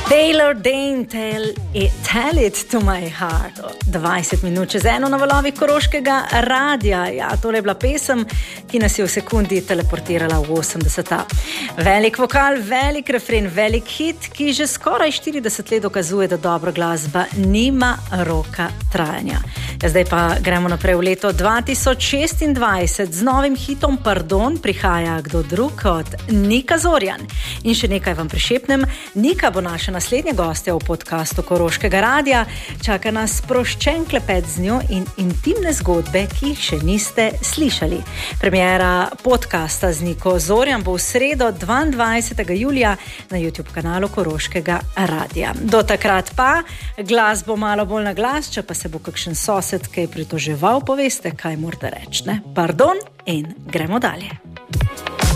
Taylor Dayne, tell it to my heart. 20 minut čez eno na valovih Koroškega radia. Ja, tole je bila pesem, ki nas je v sekundi teleportirala v 80. Velik vokal, velik refren, velik hit, ki že skoraj 40 let dokazuje, da dobra glasba nima roka trajanja. Ja, zdaj pa gremo naprej v leto 2026 z novim hitom Pardon prihaja kdo drug kot Nika Zorjan. In še nekaj vam prišepnem, Nika bo naša naslednja gostja v podcastu Koroškega radia. Čaka nas sproščen klepet z njo in intimne zgodbe, ki jih še niste slišali. Premiera podcasta z Niko Zorjan bo v sredo 22. julija na YouTube kanalu Koroškega radia. Do takrat pa glas bo malo bolj na glas, če pa se bo kakšen sosed kaj pritoževal, poveste, kaj morate reči, ne? Pardon in gremo dalje.